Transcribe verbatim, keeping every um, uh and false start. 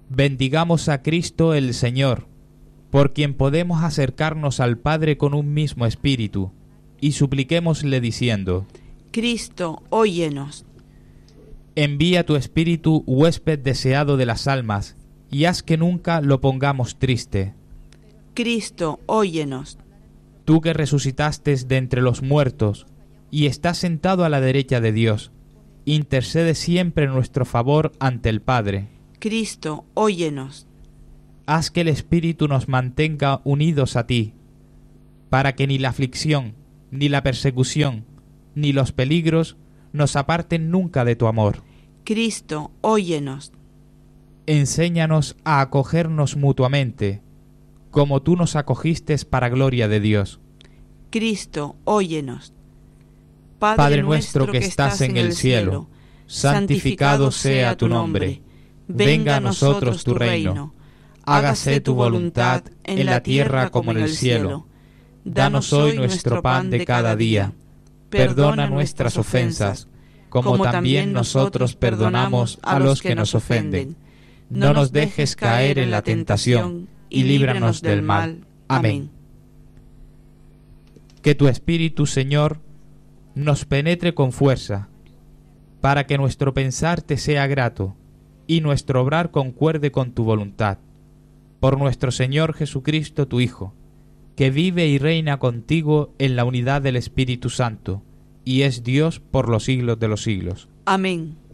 Bendigamos a Cristo el Señor, por quien podemos acercarnos al Padre con un mismo espíritu, y supliquémosle diciendo: Cristo, óyenos. Envía tu espíritu, huésped deseado de las almas, y haz que nunca lo pongamos triste. Cristo, óyenos. Tú que resucitaste de entre los muertos, y estás sentado a la derecha de Dios, intercede siempre en nuestro favor ante el Padre. Cristo, óyenos. Haz que el Espíritu nos mantenga unidos a ti, para que ni la aflicción, ni la persecución, ni los peligros nos aparten nunca de tu amor. Cristo, óyenos. Enséñanos a acogernos mutuamente, como tú nos acogiste para gloria de Dios. Cristo, óyenos. Padre, Padre nuestro que estás en el cielo, santificado sea tu nombre. Venga a nosotros tu reino. Hágase tu voluntad en la tierra como en el cielo. Danos hoy nuestro pan de cada día. Perdona nuestras ofensas, como también nosotros perdonamos a los que nos ofenden. No nos dejes caer en la tentación, y líbranos del mal. Amén. Que tu Espíritu, Señor, nos penetre con fuerza, para que nuestro pensar te sea grato, y nuestro obrar concuerde con tu voluntad. Por nuestro Señor Jesucristo, tu Hijo, que vive y reina contigo en la unidad del Espíritu Santo, y es Dios por los siglos de los siglos. Amén.